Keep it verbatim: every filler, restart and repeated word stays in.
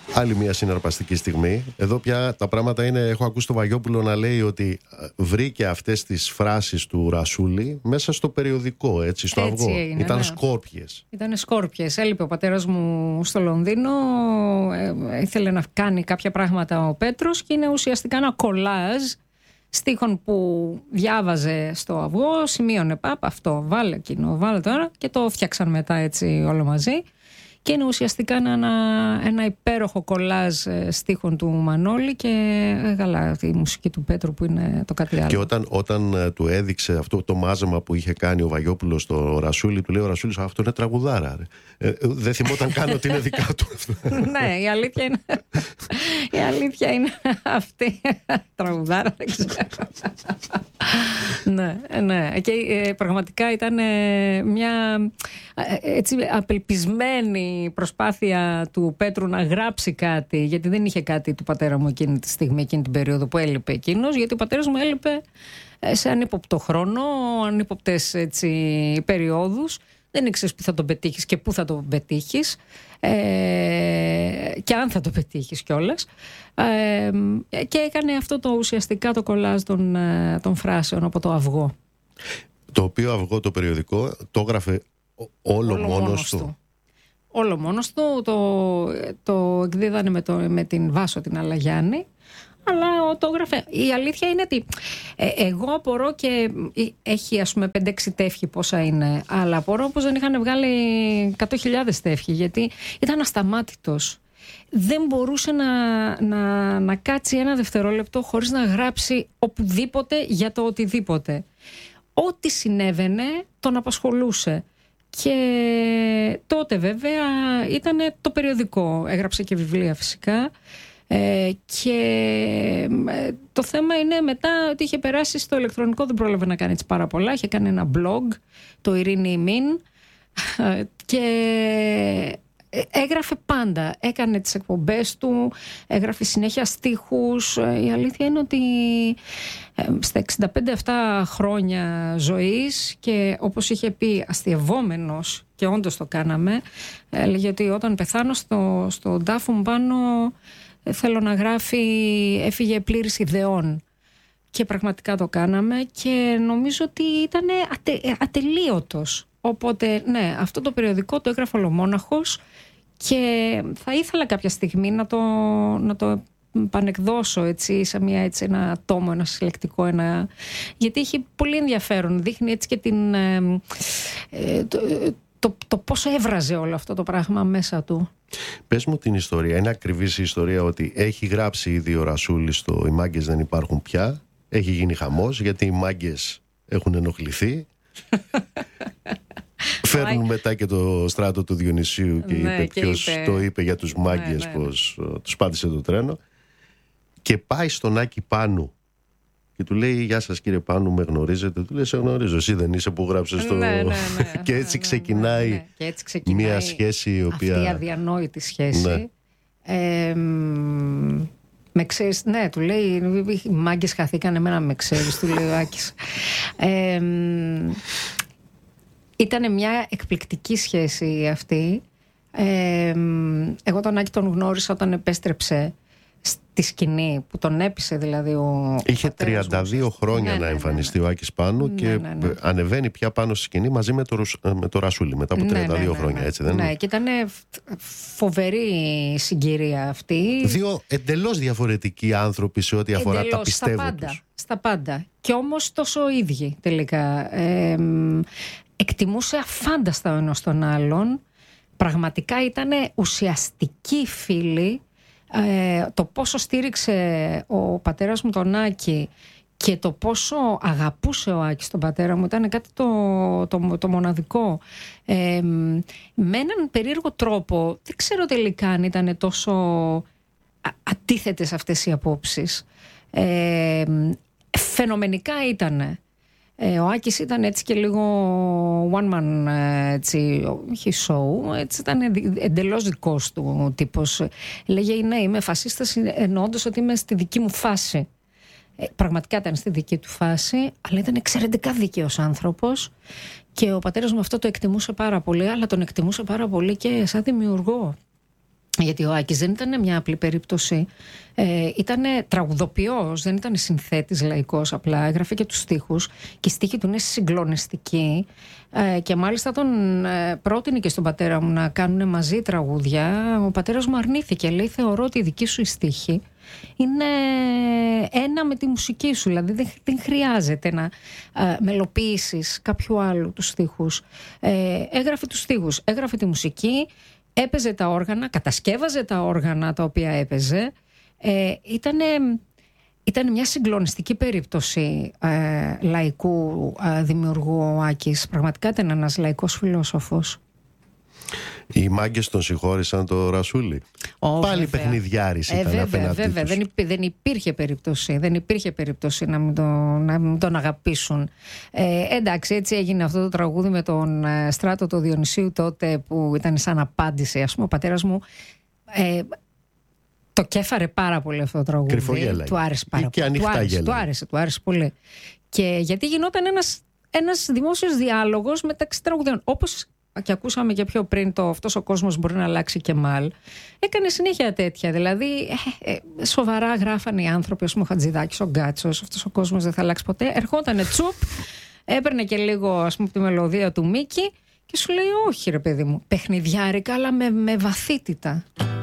Άλλη μια συναρπαστική στιγμή. Εδώ πια τα πράγματα είναι, έχω ακούσει τον Βαγιόπουλο να λέει ότι βρήκε αυτές τις φράσεις του Ρασούλη μέσα στο περιοδικό, έτσι, στο Έτσι Αυγό. έγινε, Ήταν ναι. σκόρπιες. Ήταν σκόρπιες. Έλειπε ο πατέρας μου στο Λονδίνο, ε, ήθελε να κάνει κάποια πράγματα ο Πέτρος και είναι ουσιαστικά ένα κολάζ στίχων που διάβαζε στο Αυγό, σημείωνε παπ, αυτό, βάλε εκείνο, βάλε τώρα, και το φτιάξαν μετά έτσι όλο μαζί. Και είναι ουσιαστικά ένα, ένα υπέροχο κολάζ στίχων του Μανώλη και καλά τη μουσική του Πέτρου που είναι το κάτι άλλο. Και όταν, όταν uh, του έδειξε αυτό το μάζεμα που είχε κάνει ο Βαγιόπουλος στο Ρασούλη, του λέει ο Ρασούλης, αυτό είναι τραγουδάρα. Ρε. Ε, δεν θυμόταν καν ότι είναι δικά του αυτό. Ναι, η αλήθεια είναι, η αλήθεια είναι αυτή. Τραγουδάρα, δεν ξέρω. Ναι, ναι. Και ε, πραγματικά ήταν ε, μια ε, έτσι απελπισμένη προσπάθεια του Πέτρου να γράψει κάτι, γιατί δεν είχε κάτι του πατέρα μου εκείνη τη στιγμή, εκείνη την περίοδο που έλειπε εκείνος, γιατί ο πατέρας μου έλειπε σε ανύποπτο χρόνο, ανύποπτες έτσι περιόδους. Δεν ήξερες που θα τον πετύχεις και πού θα τον πετύχεις ε, και αν θα τον πετύχεις κιόλας. Ε, και έκανε αυτό το ουσιαστικά το κολάζ των, των φράσεων από το Αυγό. Το οποίο Αυγό το περιοδικό το έγραφε όλο, όλο μόνος, μόνος του. του. Όλο μόνος του. Το, το εκδίδανε με, το, με την Βάσο την Αλαγιάννη. Αλλά το έγραφε. Η αλήθεια είναι ότι ε, εγώ απορώ και έχει ας πούμε πέντε έξι τεύχη πόσα είναι, αλλά απορώ πως δεν είχαν βγάλει εκατό χιλιάδες τεύχη, γιατί ήταν ασταμάτητος. Δεν μπορούσε να, να, να κάτσει ένα δευτερόλεπτο χωρίς να γράψει οπουδήποτε για το οτιδήποτε. Ό,τι συνέβαινε τον απασχολούσε. Και τότε βέβαια ήταν το περιοδικό. Έγραψε και βιβλία φυσικά. Ε, και ε, το θέμα είναι μετά ότι είχε περάσει στο ηλεκτρονικό, δεν πρόλαβε να κάνει έτσι πάρα πολλά. Είχε κάνει ένα blog, το Ειρήνη Ημίν, ε, και έγραφε πάντα. Έκανε τις εκπομπές του, έγραφε συνέχεια στίχους. Η αλήθεια είναι ότι ε, στα εξήντα πέντε αυτά χρόνια ζωής, και όπως είχε πει αστειευόμενος, και όντως το κάναμε, έλεγε ότι όταν πεθάνω στο, στο τάφο μου πάνω θέλω να γράφει έφυγε πλήρης ιδεών. Και πραγματικά το κάναμε και νομίζω ότι ήταν ατε, ατελείωτος. Οπότε ναι, αυτό το περιοδικό το έγραφε ολομόναχος και θα ήθελα κάποια στιγμή να το, να το πανεκδώσω έτσι, σε μια, έτσι, ένα τόμο, ένα συλλεκτικό, ένα... γιατί έχει πολύ ενδιαφέρον. Δείχνει έτσι και την, ε, ε, το, το, το πόσο έβραζε όλο αυτό το πράγμα μέσα του. Πες μου την ιστορία. Είναι ακριβής η ιστορία ότι έχει γράψει ήδη ο Ρασούλης το «Οι μάγκες δεν υπάρχουν πια». Έχει γίνει χαμός γιατί οι μάγκες έχουν ενοχληθεί. Φέρνουν μετά και το στράτο του Διονυσίου και ναι, είπε και ποιος είπε... το είπε για τους μάγκες, ναι, ναι, πως ναι. τους πάτησε το τρένο. Και πάει στον Άκη Πάνου και του λέει «Γεια σας κύριε Πάνου, με γνωρίζετε?» Του λέει «Σε γνωρίζω, εσύ δεν είσαι που γράψες το...» ναι, ναι, ναι, και, έτσι ναι, ξεκινάει ναι, ναι. Και έτσι ξεκινάει μια σχέση η οποία... αυτή η αδιανόητη σχέση. Ναι. Ε, με ξέρεις, ναι, του λέει «Οι μάγκες χαθήκαν, εμένα με ξέρεις», του λέει ο Άκης. Ε, Ήτανε μια εκπληκτική σχέση αυτή. Ε, εγώ τον Άκη τον γνώρισα όταν επέστρεψε στη σκηνή, που τον έπεισε δηλαδή ο... Είχε τριάντα δύο χρόνια, ναι, να εμφανιστεί, ναι, ναι, ναι, ο Άκης Πάνου, ναι, και ναι, ναι, ανεβαίνει πια πάνω στη σκηνή μαζί με το, με το Ρασούλη μετά από τριάντα δύο ναι, ναι, ναι, χρόνια, έτσι δεν είναι? Ναι, και ήταν φοβερή συγκυρία αυτή. Δύο εντελώς διαφορετικοί άνθρωποι σε ό,τι αφορά εντελώς, τα πιστεύω στα πάντα, τους. Στα πάντα. Και όμως τόσο ίδιοι τελικά. Ε, εκτιμούσε αφάνταστα ο ένας τον άλλον. Πραγματικά ήταν ουσιαστικοί φίλοι. Ε, το πόσο στήριξε ο πατέρας μου τον Άκη και το πόσο αγαπούσε ο Άκης τον πατέρα μου ήταν κάτι το, το, το μοναδικό. Ε, με έναν περίεργο τρόπο, δεν ξέρω τελικά αν ήταν τόσο αντίθετες αυτές οι απόψεις. Ε, φαινομενικά ήτανε. Ε, ο Άκης ήταν έτσι και λίγο one man, έτσι, όχι show, έτσι, ήταν εντελώς δικός του τύπος. Λέγε ναι, είμαι φασίστας εννοώντας ότι είμαι στη δική μου φάση. Ε, πραγματικά ήταν στη δική του φάση, αλλά ήταν εξαιρετικά δίκαιος άνθρωπος και ο πατέρας μου αυτό το εκτιμούσε πάρα πολύ, αλλά τον εκτιμούσε πάρα πολύ και σαν δημιουργό. Γιατί ο Άκης δεν ήταν μια απλή περίπτωση. Ε, ήταν τραγουδοποιός, δεν ήταν συνθέτης λαϊκός απλά. Έγραφε και τους στίχους και οι στίχοι του είναι συγκλονιστικοί. Ε, και μάλιστα τον ε, πρότεινε και στον πατέρα μου να κάνουν μαζί τραγούδια. Ο πατέρας μου αρνήθηκε. Λέει: θεωρώ ότι η δική σου η στίχη είναι ένα με τη μουσική σου. Δηλαδή δεν, δεν χρειάζεται να ε, μελοποιήσεις κάποιου άλλου τους στίχους. Ε, έγραφε τους στίχους, έγραφε τη μουσική. Έπαιζε τα όργανα, κατασκεύαζε τα όργανα τα οποία έπαιζε. Ε, ήτανε, ήταν μια συγκλονιστική περίπτωση ε, λαϊκού ε, δημιουργού ο Άκης. Πραγματικά ήταν ένας λαϊκός φιλόσοφος. Οι μάγκες τον συγχώρησαν το Ρασούλη. Oh, Πάλι παιχνιδιάρης ήταν ε, απέναντί βέβαια, τους. Δεν, υπή, δεν υπήρχε περίπτωση, δεν υπήρχε περίπτωση να μην, το, να μην τον αγαπήσουν. Ε, εντάξει, έτσι έγινε αυτό το τραγούδι με τον ε, Στράτο το Διονυσίου τότε, που ήταν σαν απάντηση. Ας πούμε, ο πατέρας μου ε, το κέφαρε πάρα πολύ αυτό το τραγούδι. Κρυφογέλαγε. Του άρεσε πάρα και πολύ. ανοιχτά του άρεσε, γέλαγε. του άρεσε, του άρεσε πολύ. Και γιατί γινόταν ένας, ένας δημόσιος διάλογος μεταξύ τραγουδιών. Όπως και ακούσαμε και πιο πριν το «Αυτός ο κόσμος μπορεί να αλλάξει και μάλ», έκανε συνέχεια τέτοια. Δηλαδή, ε, ε, σοβαρά γράφανε οι άνθρωποι, ας πούμε, ο Χατζηδάκης, ο Γκάτσος, «Αυτός ο κόσμος δεν θα αλλάξει ποτέ». Ερχότανε τσουπ, έπαιρνε και λίγο, ας πούμε, τη μελωδία του Μίκη και σου λέει: όχι, ρε παιδί μου, παιχνιδιάρικα, αλλά με, με βαθύτητα.